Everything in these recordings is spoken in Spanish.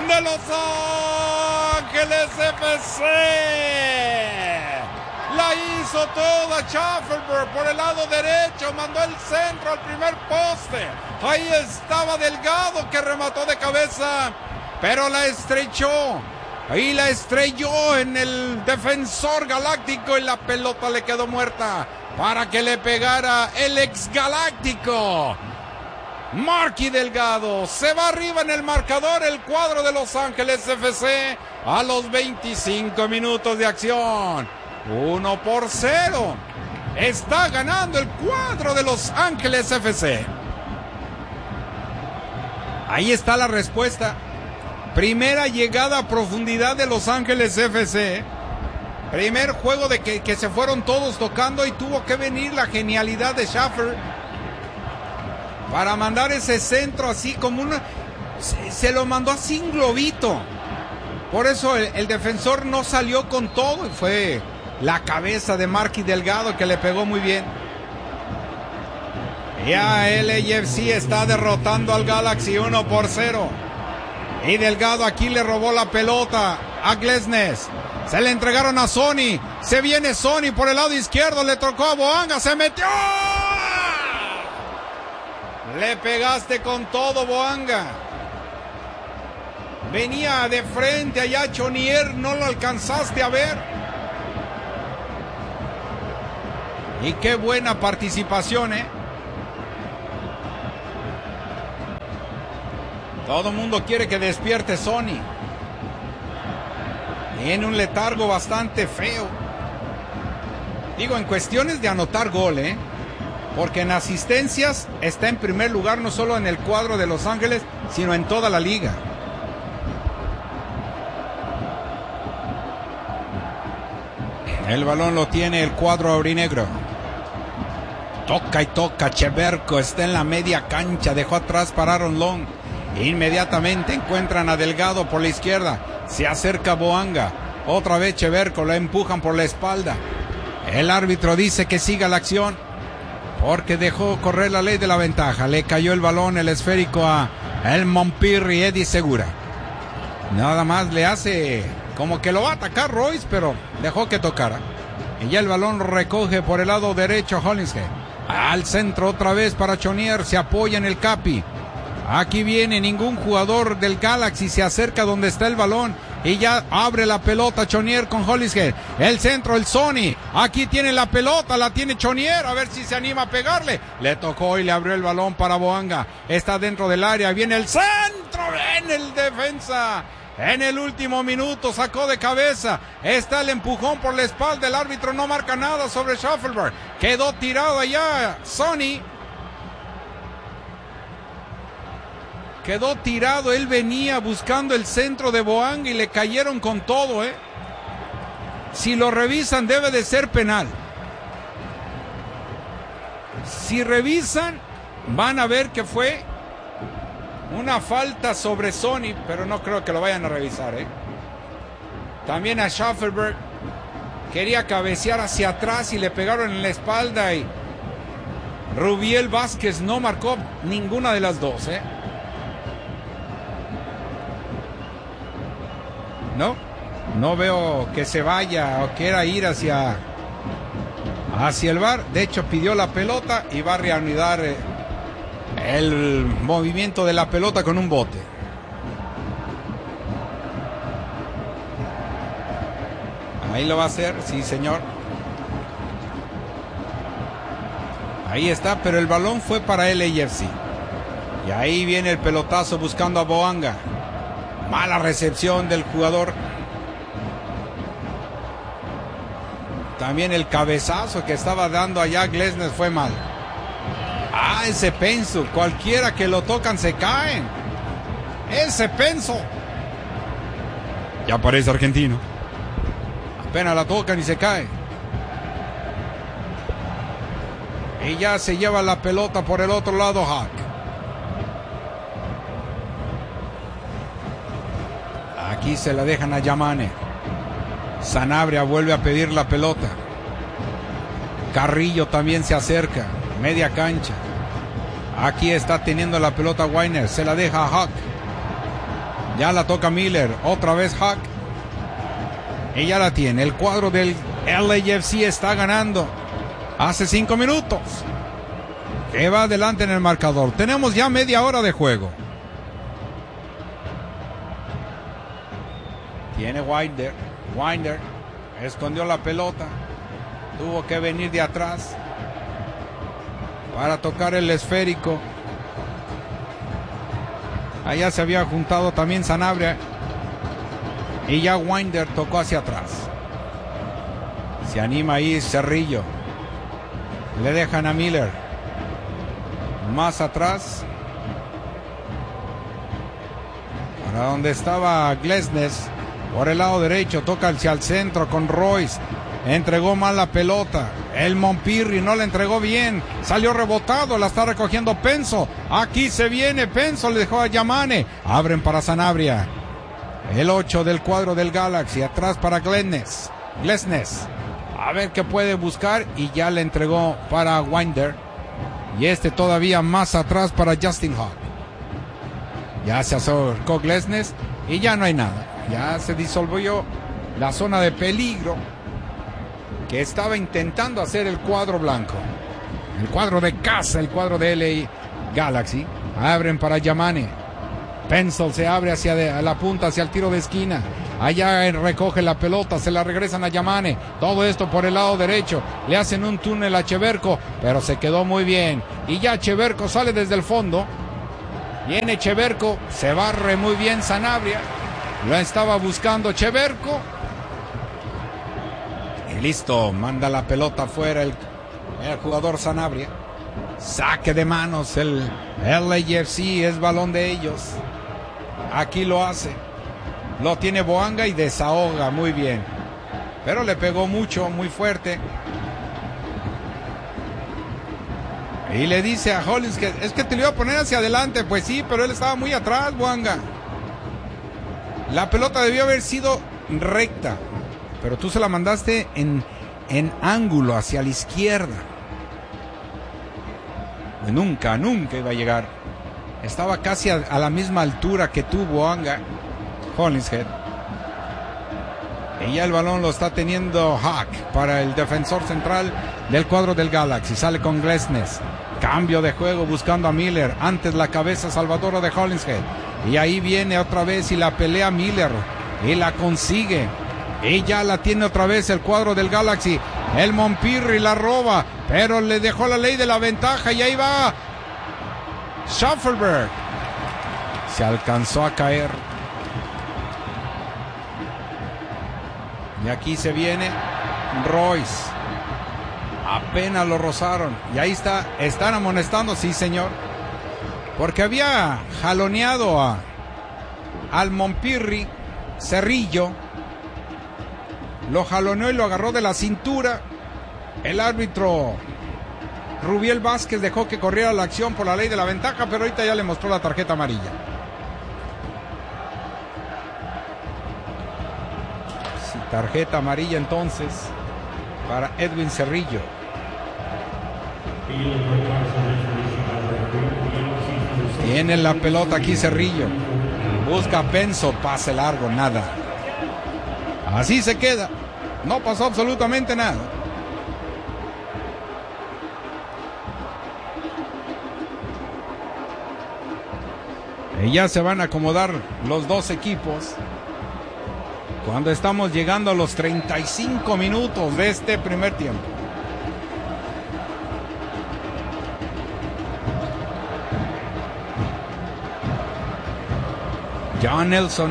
de Los Ángeles FC. La hizo toda Schaffelberg por el lado derecho, mandó el centro al primer poste. Ahí estaba Delgado que remató de cabeza, pero la estrechó. Ahí la estrelló en el defensor galáctico y la pelota le quedó muerta para que le pegara el ex galáctico. Marky Delgado se va arriba en el marcador el cuadro de Los Ángeles FC a los 25 minutos de acción. 1-0. Está ganando el cuadro de Los Ángeles FC. Ahí está la respuesta. Primera llegada a profundidad de Los Ángeles FC. Primer juego de que se fueron todos tocando y tuvo que venir la genialidad de Schaffer para mandar ese centro así como una... Se lo mandó así un globito. Por eso el defensor no salió con todo y fue la cabeza de Marky Delgado que le pegó muy bien. Ya el LAFC está derrotando al Galaxy 1-0. Y Delgado aquí le robó la pelota a Glesnes. Se le entregaron a Sony. Se viene Sony por el lado izquierdo. Le tocó a Boanga. Se metió. Le pegaste con todo, Boanga. Venía de frente allá Chonier. No lo alcanzaste a ver. Y qué buena participación, Todo el mundo quiere que despierte Sony. Tiene un letargo bastante feo. Digo, en cuestiones de anotar gol, porque en asistencias está en primer lugar no solo en el cuadro de Los Ángeles, sino en toda la liga. El balón lo tiene el cuadro aurinegro. Toca y toca, Cheverco está en la media cancha, dejó atrás para Aaron Long. Inmediatamente encuentran a Delgado por la izquierda, se acerca Boanga, otra vez Cheverco, la empujan por la espalda. El árbitro dice que siga la acción, porque dejó correr la ley de la ventaja. Le cayó el balón, el esférico a el Montpirri, Eddie Segura. Nada más le hace como que lo va a atacar Royce, pero dejó que tocara. Y ya el balón recoge por el lado derecho Hollingshead. Al centro otra vez para Chonier, se apoya en el Capi. Aquí viene, ningún jugador del Galaxy se acerca donde está el balón. Y ya abre la pelota Chonier con Hollingshead. El centro, el Sony. Aquí tiene la pelota, la tiene Chonier. A ver si se anima a pegarle. Le tocó y le abrió el balón para Boanga. Está dentro del área. Viene el centro. En el defensa. En el último minuto sacó de cabeza. Está el empujón por la espalda. El árbitro no marca nada sobre Schaffelberg. Quedó tirado allá Sony. Quedó tirado, él venía buscando el centro de Boanga y le cayeron con todo, Si lo revisan debe de ser penal. Si revisan van a ver que fue una falta sobre Sony, pero no creo que lo vayan a revisar, También a Schaffelberg quería cabecear hacia atrás y le pegaron en la espalda y Rubiel Vázquez no marcó ninguna de las dos, No veo que se vaya o quiera ir hacia el VAR. De hecho, pidió la pelota y va a reanudar el movimiento de la pelota con un bote. Ahí lo va a hacer, sí señor. Ahí está, pero el balón fue para el LAFC. Y ahí viene el pelotazo buscando a Boanga. Mala recepción del jugador. También el cabezazo que estaba dando allá Glesnes fue mal. Ese Penso, cualquiera que lo tocan se caen. Ese Penso. Ya parece argentino. Apenas la tocan y se cae. Y ya se lleva la pelota por el otro lado Hack. Aquí se la dejan a Yamane. Sanabria vuelve a pedir la pelota. Carrillo también se acerca. Media cancha. Aquí está teniendo la pelota Weiner. Se la deja a Hack. Ya la toca Miller. Otra vez Hawk. Y ya la tiene. El cuadro del LAFC está ganando. Hace 5 minutos. Que va adelante en el marcador. Tenemos ya media hora de juego. Tiene Winder. Winder escondió la pelota. Tuvo que venir de atrás para tocar el esférico. Allá se había juntado también Sanabria. Y ya Winder tocó hacia atrás. Se anima ahí Cerrillo. Le dejan a Miller. Más atrás. Para donde estaba Glesnes. Por el lado derecho. Toca hacia el centro con Royce. Entregó mal la pelota. El Montpirri no la entregó bien. Salió rebotado. La está recogiendo Penso. Aquí se viene Penso. Le dejó a Yamane. Abren para Sanabria. El 8 del cuadro del Galaxy. Atrás para Glesnes. A ver qué puede buscar. Y ya le entregó para Winder. Y todavía más atrás para Justin Hawk. Ya se acercó Glesnes. Y ya no hay nada. Ya se disolvió la zona de peligro que estaba intentando hacer el cuadro blanco. El cuadro de casa, el cuadro de LA Galaxy. Abren para Yamane. Pencil se abre hacia la punta, hacia el tiro de esquina. Allá recoge la pelota, se la regresan a Yamane. Todo esto por el lado derecho. Le hacen un túnel a Cheverko, pero se quedó muy bien. Y ya Cheverko sale desde el fondo. Viene Cheverko, se barre muy bien Sanabria. Lo estaba buscando Cheverko. Y listo, manda la pelota afuera el jugador Sanabria. Saque de manos el LAFC, es balón de ellos. Aquí lo hace. Lo tiene Boanga y desahoga muy bien. Pero le pegó mucho, muy fuerte. Y le dice a Hollins que es que te lo iba a poner hacia adelante. Pues sí, pero él estaba muy atrás, Boanga. La pelota debió haber sido recta, pero tú se la mandaste en ángulo hacia la izquierda. Nunca iba a llegar. Estaba casi a la misma altura que tú, Boanga. Hollingshead. Y ya el balón lo está teniendo Hawk para el defensor central del cuadro del Galaxy. Sale con Glesnes. Cambio de juego buscando a Miller. Antes la cabeza salvadora de Hollingshead. Y ahí viene otra vez y la pelea Miller. Y la consigue. Y ya la tiene otra vez el cuadro del Galaxy. El Montpirri la roba. Pero le dejó la ley de la ventaja. Y ahí va Schaffelberg. Se alcanzó a caer. Y aquí se viene Royce. Apenas lo rozaron. Y ahí está. Están amonestando, sí señor. Porque había jaloneado al Montpirri Cerrillo. Lo jaloneó y lo agarró de la cintura. El árbitro Rubiel Vázquez dejó que corriera la acción por la ley de la ventaja, pero ahorita ya le mostró la tarjeta amarilla. Sí, tarjeta amarilla entonces para Edwin Cerrillo. Tiene la pelota aquí Cerrillo. Busca Penso, pase largo, nada. Así se queda. No pasó absolutamente nada. Y ya se van a acomodar los dos equipos. Cuando estamos llegando a los 35 minutos de este primer tiempo. John Nelson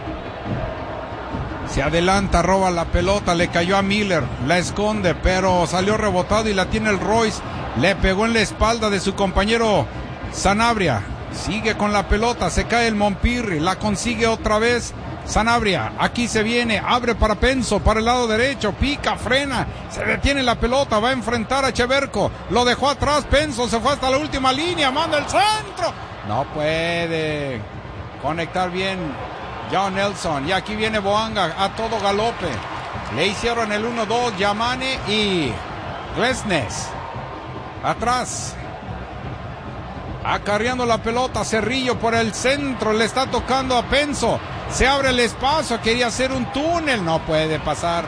se adelanta, roba la pelota, le cayó a Miller, la esconde, pero salió rebotado y la tiene el Royce. Le pegó en la espalda de su compañero Sanabria. Sigue con la pelota, se cae el Montpirri, la consigue otra vez Sanabria. Aquí se viene, abre para Penso, para el lado derecho, pica, frena, se detiene la pelota, va a enfrentar a Cheverko. Lo dejó atrás, Penso se fue hasta la última línea, manda el centro. No puede conectar bien John Nelson. Y aquí viene Boanga a todo galope. Le hicieron el 1-2 Yamane y Glesnes. Atrás. Acarreando la pelota, Cerrillo por el centro, le está tocando a Penso. Se abre el espacio, quería hacer un túnel, no puede pasar.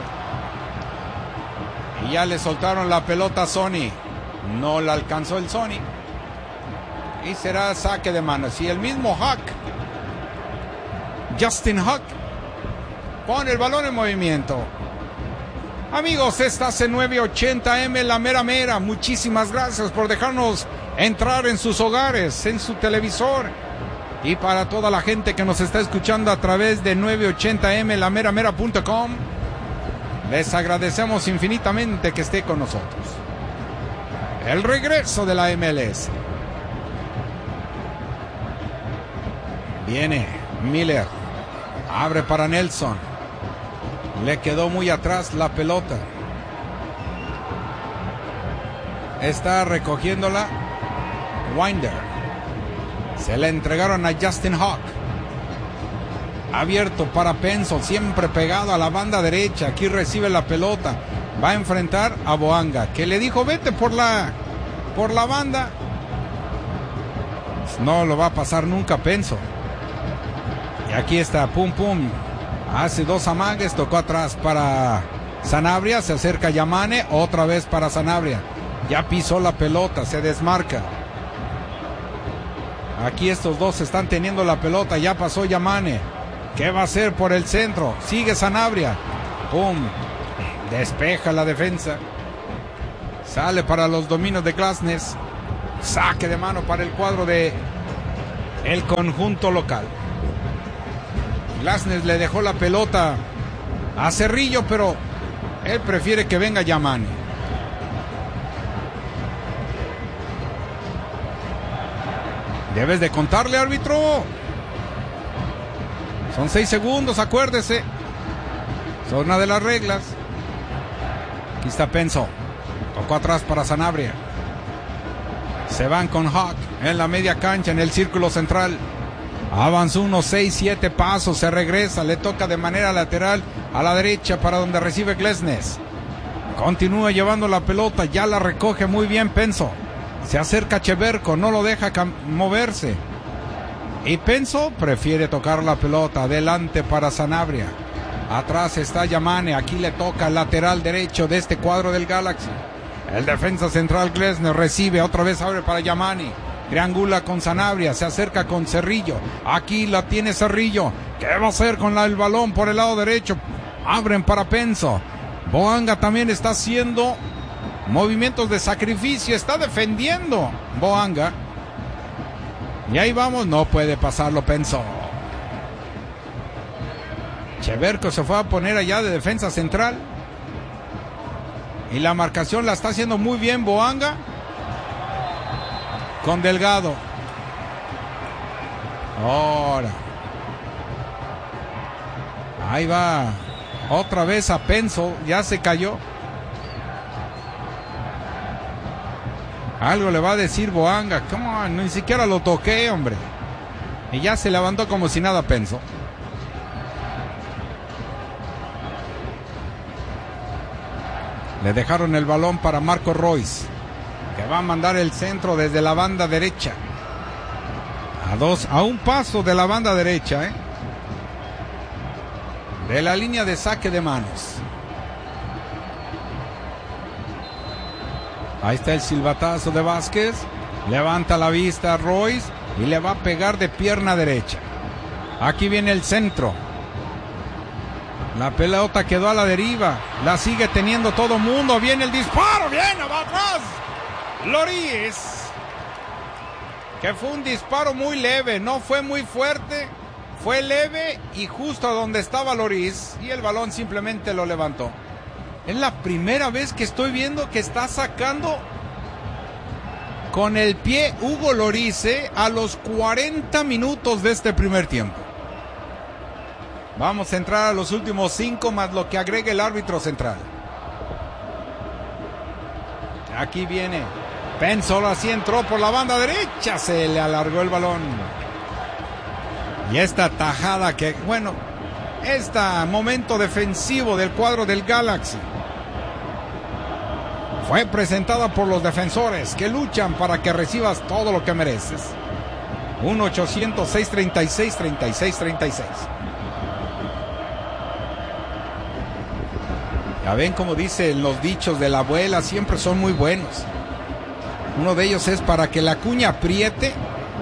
Y ya le soltaron la pelota a Sony. No la alcanzó el Sony. Y será saque de manos. Y el mismo Huck, Justin Huck, pone el balón en movimiento. Amigos, esta es 980M, la mera mera. Muchísimas gracias por dejarnos entrar en sus hogares, en su televisor. Y para toda la gente que nos está escuchando a través de 980M, lameramera.com, les agradecemos infinitamente que esté con nosotros. El regreso de la MLS. Viene Miller. Abre para Nelson. Le quedó muy atrás la pelota. Está recogiéndola Winder. Se la entregaron a Justin Huck. Abierto para Penso, siempre pegado a la banda derecha. Aquí recibe la pelota. Va a enfrentar a Boanga, que le dijo vete por la banda. No lo va a pasar nunca Penso. Y aquí está, pum pum. Hace dos amagues, tocó atrás para Sanabria, se acerca Yamane, otra vez para Sanabria. Ya pisó la pelota, se desmarca. Aquí estos dos están teniendo la pelota, ya pasó Yamane. ¿Qué va a hacer por el centro? Sigue Sanabria. Pum. Despeja la defensa. Sale para los dominios de Glasnes. Saque de mano para el cuadro de el conjunto local. Glasnes le dejó la pelota a Cerrillo, pero él prefiere que venga Yamane. Debes de contarle, árbitro. Son 6 segundos, acuérdese. Es una de las reglas. Aquí está Penso. Tocó atrás para Sanabria. Se van con Huck en la media cancha, en el círculo central. Avanzó unos 6-7 pasos, se regresa, le toca de manera lateral a la derecha para donde recibe Glasnes. Continúa llevando la pelota, ya la recoge muy bien Penso. Se acerca Cheverko, no lo deja moverse. Y Penso prefiere tocar la pelota, adelante para Sanabria. Atrás está Yamane, aquí le toca el lateral derecho de este cuadro del Galaxy. El defensa central Glasnes recibe, otra vez abre para Yamane. Triangula con Sanabria, se acerca con Cerrillo. Aquí la tiene Cerrillo. ¿Qué va a hacer con el balón por el lado derecho? Abren para Penso. Boanga también está haciendo movimientos de sacrificio. Está defendiendo Boanga. Y ahí vamos, no puede pasarlo Penso. Cheverko se fue a poner allá de defensa central. Y la marcación la está haciendo muy bien Boanga. Con Delgado. Ahora. Ahí va. Otra vez a Penso. Ya se cayó. Algo le va a decir Boanga. Come on, ni siquiera lo toqué, hombre. Y ya se levantó como si nada Penso. Le dejaron el balón para Marco Royce, que va a mandar el centro desde la banda derecha. A un paso de la banda derecha, de la línea de saque de manos. Ahí está el silbatazo de Vázquez. Levanta la vista a Royce y le va a pegar de pierna derecha. Aquí viene el centro. La pelota quedó a la deriva. La sigue teniendo todo mundo. Viene el disparo. Viene, va atrás. Loris. Que fue un disparo muy leve. No fue muy fuerte. Fue leve y justo a donde estaba Loris. Y el balón simplemente lo levantó. Es la primera vez que estoy viendo que está sacando con el pie Hugo Loris a los 40 minutos de este primer tiempo. Vamos a entrar a los últimos 5 más lo que agregue el árbitro central. Aquí viene Penso, así entró por la banda derecha, se le alargó el balón. Y esta tajada que, bueno, este momento defensivo del cuadro del Galaxy. fue presentada por los defensores que luchan para que recibas todo lo que mereces. 1-800-636-3636. Ya ven como dicen los dichos de la abuela, siempre son muy buenos. Uno de ellos es: para que la cuña apriete,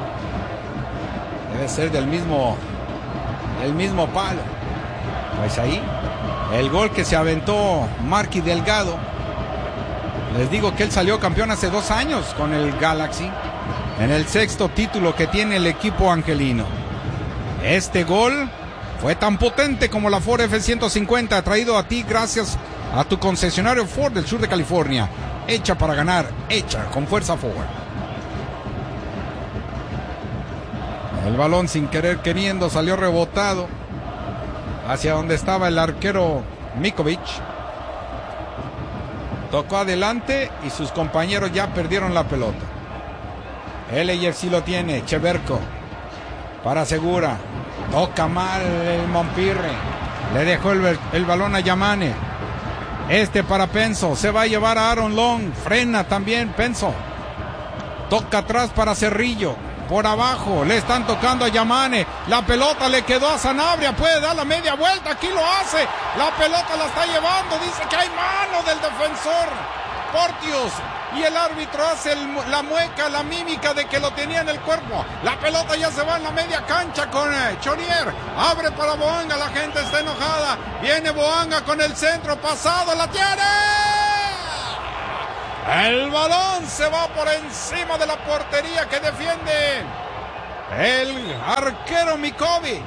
debe ser del mismo palo. Pues ahí, el gol que se aventó Marky Delgado. Les digo que él salió campeón hace 2 años con el Galaxy, en el 6º título que tiene el equipo angelino. Este gol fue tan potente como la Ford F-150, traído a ti gracias a tu concesionario Ford del sur de California. Hecha para ganar, hecha con fuerza Ford. El balón, sin querer queriendo, salió rebotado hacia donde estaba el arquero Mikovic. Tocó adelante y sus compañeros ya perdieron la pelota. El AFC lo tiene, Cheverko para Segura. Toca mal el Mompirre. Le dejó el balón a Yamane. Para Penso. Se va a llevar a Aaron Long. Frena también Penso. Toca atrás para Cerrillo. Por abajo le están tocando a Yamane. La pelota le quedó a Sanabria. Puede dar la media vuelta. Aquí lo hace. La pelota la está llevando. Dice que hay mano del defensor Porteous. Y el árbitro hace la mueca, la mímica de que lo tenía en el cuerpo. La pelota ya se va en la media cancha con Chonier. Abre para Boanga. La gente está enojada. Viene Boanga con el centro pasado. La tiene. El balón se va por encima de la portería que defiende el arquero Mikovic.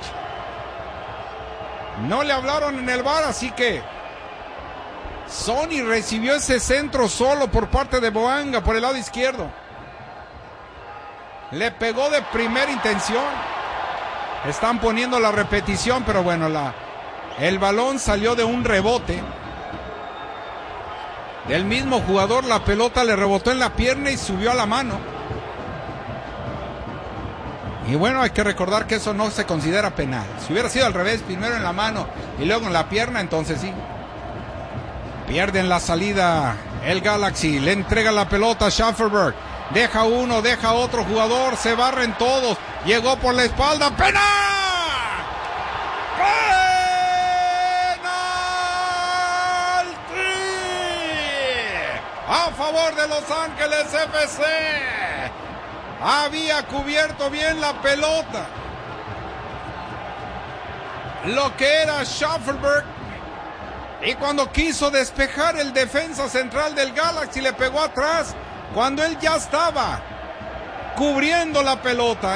No le hablaron en el VAR, así que Sonny recibió ese centro solo por parte de Boanga por el lado izquierdo. Le pegó de primera intención. Están poniendo la repetición, pero bueno, el balón salió de un rebote del mismo jugador. La pelota le rebotó en la pierna y subió a la mano. Y bueno, hay que recordar que eso no se considera penal. Si hubiera sido al revés, primero en la mano y luego en la pierna, entonces sí. Pierden la salida el Galaxy. Le entrega la pelota a Schafferberg. Deja uno, deja otro jugador. Se barren todos. Llegó por la espalda. ¡Penal! A favor de Los Ángeles FC. Había cubierto bien la pelota. Lo que era Schafferberg. Y cuando quiso despejar, el defensa central del Galaxy le pegó atrás. Cuando él ya estaba cubriendo la pelota,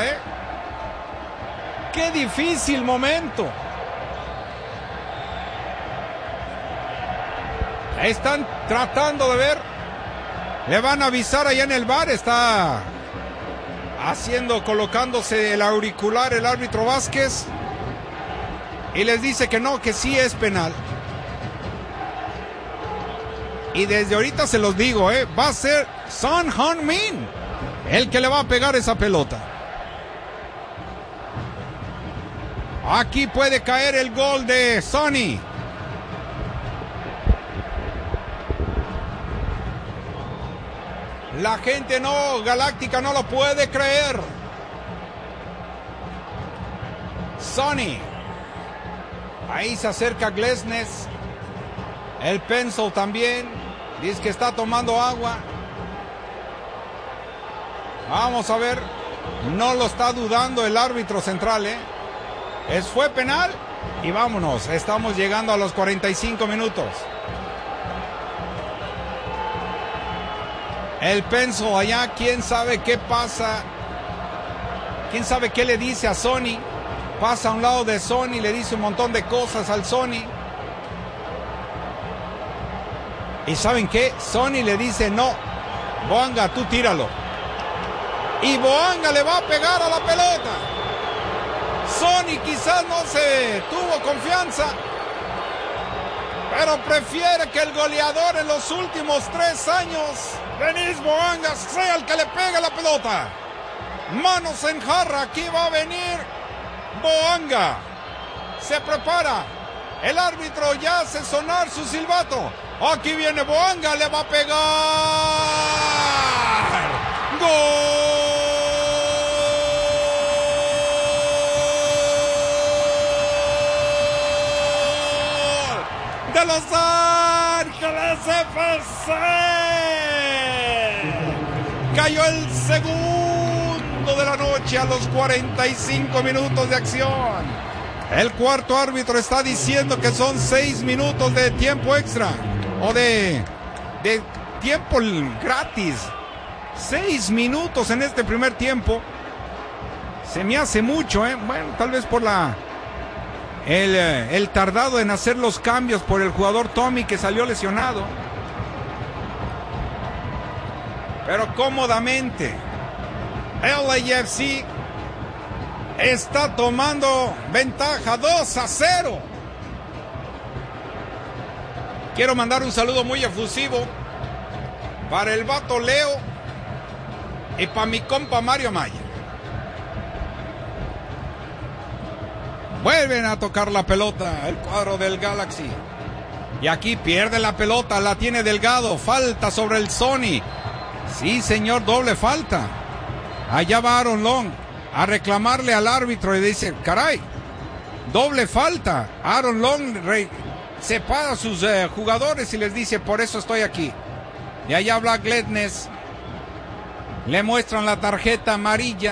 Qué difícil momento. Están tratando de ver. Le van a avisar allá en el VAR. Está colocándose el auricular el árbitro Vázquez. Y les dice que no, que sí es penal. Y desde ahorita se los digo, va a ser Son Heung-min el que le va a pegar esa pelota. Aquí puede caer el gol de Sonny. La gente galáctica no lo puede creer. Sonny. Ahí se acerca Glesnes. El Pencil también. Dice que está tomando agua. Vamos a ver. No lo está dudando el árbitro central, Fue penal. Y vámonos. Estamos llegando a los 45 minutos. El Pencil allá. Quién sabe qué pasa. Quién sabe qué le dice a Sonny. Pasa a un lado de Sonny. Le dice un montón de cosas al Sonny. ¿Y saben qué? Sonny le dice no. Boanga, tú tíralo. Y Boanga le va a pegar a la pelota. Sonny quizás no se tuvo confianza, pero prefiere que el goleador en los últimos 3 años, Denis Boanga, sea el que le pegue la pelota. Manos en jarra, aquí va a venir Boanga. Se prepara. El árbitro ya hace sonar su silbato. Aquí viene Boanga, le va a pegar. ¡Gol! De Los Ángeles FC. Cayó el segundo de la noche a los 45 minutos de acción. El cuarto árbitro está diciendo que son 6 minutos de tiempo extra o de tiempo gratis. 6 minutos en este primer tiempo. Se me hace mucho, ¿eh? Bueno, tal vez por el tardado en hacer los cambios por el jugador Tommy que salió lesionado. Pero cómodamente LAFC está tomando ventaja 2-0. Quiero mandar un saludo muy efusivo para el vato Leo y para mi compa Mario Maya. Vuelven a tocar la pelota el cuadro del Galaxy. Y aquí pierde la pelota, la tiene Delgado. Falta sobre el Sony. Sí, señor, doble falta. Allá va Aaron Long a reclamarle al árbitro y dice, caray, doble falta. Aaron Long separa a sus jugadores y les dice, por eso estoy aquí. Y allá habla Glednes, le muestran la tarjeta amarilla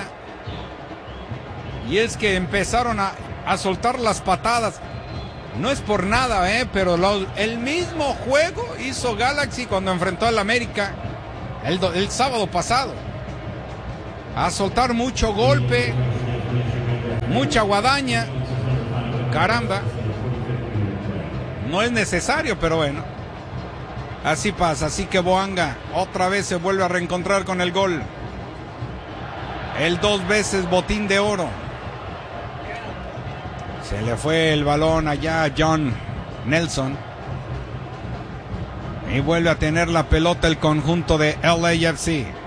y es que empezaron a soltar las patadas. No es por nada, pero el mismo juego hizo Galaxy cuando enfrentó al América el sábado pasado. A soltar mucho golpe, mucha guadaña. Caramba. No es necesario, pero bueno. Así pasa. Así que Boanga otra vez se vuelve a reencontrar con el gol. El 2 veces botín de oro. Se le fue el balón allá a John Nelson. Y vuelve a tener la pelota el conjunto de LAFC.